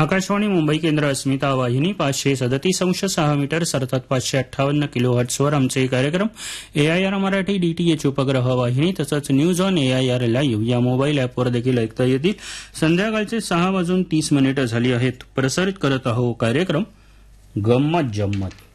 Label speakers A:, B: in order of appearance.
A: आकाशवाणी मुंबई केंद्र अस्मिता वाहिनी 537.6 मीटर सतत 558 किलोहर्ट्झवर आमचे कार्यक्रम AIR मराठी DTH उपग्रह वाहिनी तसंच न्यूज ऑन AIR लाईव्ह या मोबाईल ॲपवर देखील ऐकता येतील. संध्याकाळचे 6:30 झाली आहेत. प्रसारित करत आहोत कार्यक्रम गंमत जम्मत.